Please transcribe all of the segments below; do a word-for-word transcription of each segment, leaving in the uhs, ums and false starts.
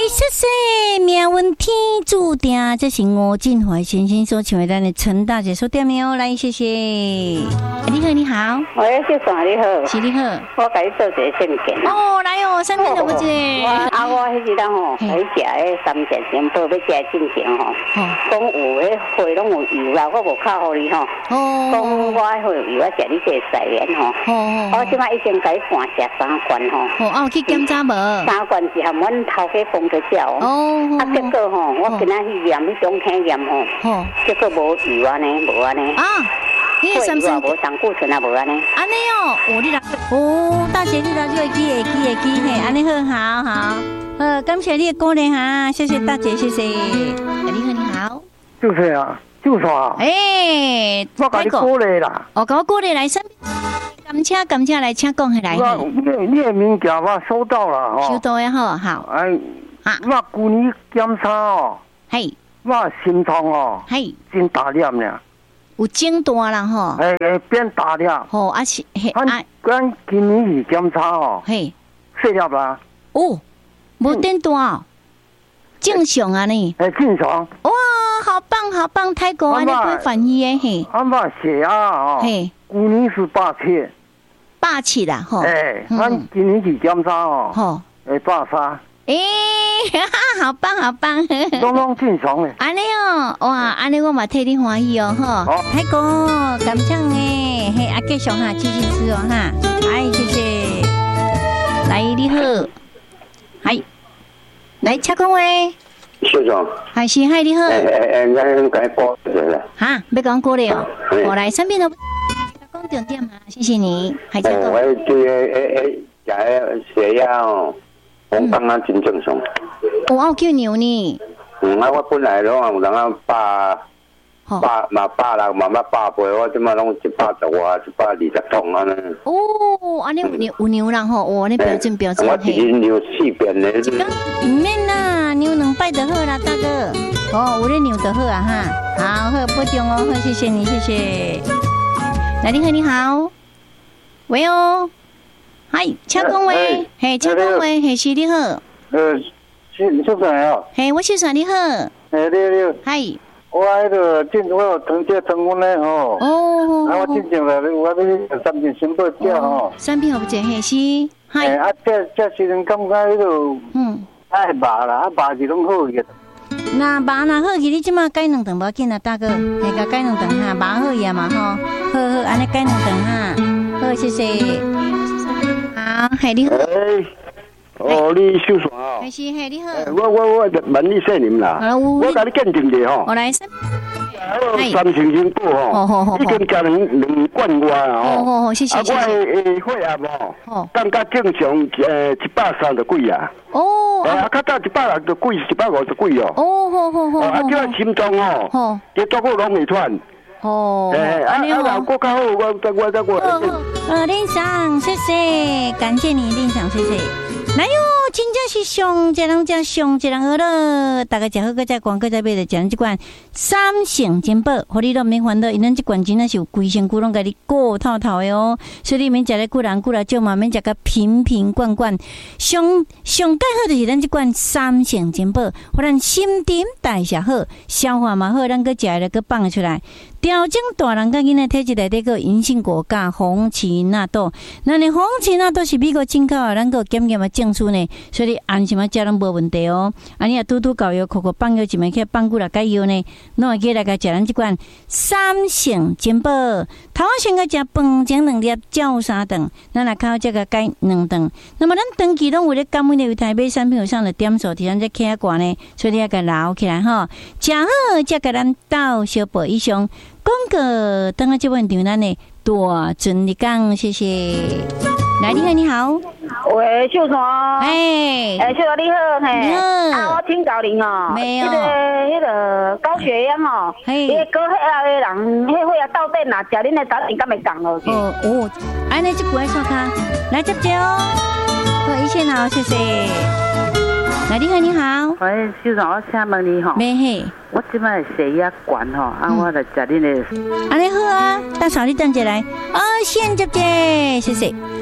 谢谢命运天注定，这是吴振华先生所唱的咱的陈大姐所点的哦，来谢谢。你好，你好， 喂，小爽你好， 是你好， 我给你做一个证件。 哦，来哦，三片都不接。 啊，我迄日当吼，来食迄三件钱报，要食进前吼，讲有迄货拢有油啦，我无敲互你吼。哦。讲我迄货有油，我食你这十元吼。哦。我即摆已经给你半食三罐吼。 哦，啊，有去检查无？ 三罐是含阮头家封着照。哦。啊，结果吼，我今仔去验迄种体验吼，哦，结果无油安尼，无安尼。啊。你的三三无胆固醇啊，无安尼。 安尼哦，哦，你来哦，大姐你来就会记会记会记嘿，安尼好好好，呃，感谢你的鼓励哈，谢谢大姐，谢谢。你好，你好。 就是啊，就是啊。 哎， 我甲你鼓励啦。 哦，甲我鼓励来身感谢感谢来请讲起来。 我你你的物件我收到了吼。 收到也好，好。 哎，啊，我旧年检查哦， 嘿， 我心脏哦， 嘿， 真大粒呢。 有增大啦吼， 哎哎变大粒， 吼啊是嘿啊，咱今年是检查哦， 嘿， 细粒啦， 哦，无变大，正常啊呢， 哎正常， 哇，好棒好棒，泰国啊你不反应诶嘿， 俺爸血压哦，嘿，去年是八七， 八七啦吼， 哎，咱今年是检查哦，吼，哎八三。 诶、欸，好棒好棒， 拢拢正常诶。 安尼哦，哇，安尼我嘛替你欢喜哦，吼。太哥，感谢诶，嘿，啊，继续哈，继续吃哦哈，哎，谢谢。来，你好，嗨，来，请讲话。 小总， 还是嗨，你好。 诶诶诶，咱该过一下啦。 哈，要讲过了哦。我来身边都讲重点嘛，谢谢你，还请讲。 我对诶诶，食诶血压哦。我感觉真正常。 我有叫牛呢。 嗯，啊，我本来拢有人啊百百嘛百六，嘛嘛百八，我即马拢一百十外，一百二十桶安尼。 哦，安尼有牛有牛人吼，哦，安尼标准标准。 我一日牛四遍咧。 唔免啦，牛两摆就好啦，大哥。哦，有咧牛就好啊哈。好，好，不中哦，好，谢谢你，谢谢。来，你好，你好。喂哦。嗨，请讲话，嘿，请讲话，嘿，是你好。 呃，是小帅哦。 嘿，我小帅你好。 嘿，你你。 嗨。 我迄个进我有糖这糖分咧吼。哦。啊，我进前来，我咧三件新报价吼。 三片好不正嘿是。 嗨。啊，这这时阵感觉迄个，嗯，爱肉啦，啊肉是拢好个。 那肉若好去，你即马改两顿无要紧啊，大哥，下个改两顿哈，肉好呀嘛吼，好好，安尼改两顿哈，好，谢谢。好，系你好。 哦，你收线哦。 还是系你好。 我我我问你姓名啦。我甲你鉴定者吼。 我来。 三千斤布吼，已经食两两罐外啊吼。 好好，谢谢谢谢。 啊，我诶血压吼，感觉正常，诶一百三十几啊。哦。啊，较早一百六十几，一百五十几哦。哦，好好好。啊，叫心脏哦，叫做个拢会喘。哦，哎，啊啊，我较好，我再我再我。 呃，林长，谢谢，感谢你，林长，谢谢。来哟，真正是上一人食上一人好了，大家食好个再广告再买的，食咱这款三成金宝，互你都免烦恼，因咱这款真正是有规身躯拢甲你顾透透的哦，所以你免食咧久人久来少嘛，免食个瓶瓶罐罐，上上盖好就是咱这款三成金宝，互咱心沉代谢好，消化嘛好，咱个食了个放出来。调整大人甲囡仔体质内底个银杏果加红旗纳豆，那你红旗纳豆是美国进口的，咱个检验的证书呢，所以安心啊食拢无问题哦。啊，你啊拄拄搞药，口口放药一枚去放久了解药呢，侬会记来个食咱这款三成金宝。头先个食饭前两粒，照三顿，咱来靠这个改两顿。那么咱长期拢有咧感恩的为台北产品有上的点数，伫咱这客挂呢，所以你要个留起来吼，食好才甲咱到小宝以上。广告等下这问题，咱呢大尊你讲，谢谢。来，你好，你好。 喂，秀川。 哎， 哎，秀川你好，嘿。 你好。 啊，我请教您哦。 没有。 迄个迄个高血压哦， 嘿。 迄高血压的人，迄血压到底若食恁的早点敢会降落去？ 哦哦，安尼就不会刷卡，来接接哦。好，一切好，谢谢。来，你好，你好。 喂，秀川，我请问你吼。 没嘿。 我即摆血压悬吼，啊，我来食恁的。 安尼好啊，大嫂你等下来。哦，先接接，谢谢。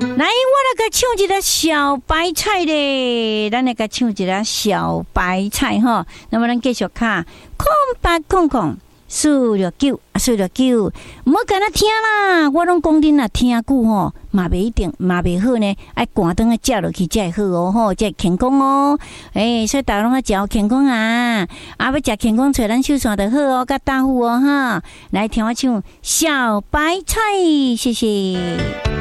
来，我来个唱一个小白菜咧，咱来个唱一个小白菜哈。那么咱继续看，空八空空。四六九啊，四六九，唔好干那听啦！我拢讲恁啊，听久吼，嘛袂一定，嘛袂好呢。爱赶灯啊，食落去才会好哦，吼，才会健康哦。诶、欸，所以大家拢要食健康啊！啊，要食健康，找咱秀山就好哦，甲大户哦哈。来听我唱小白菜，谢谢。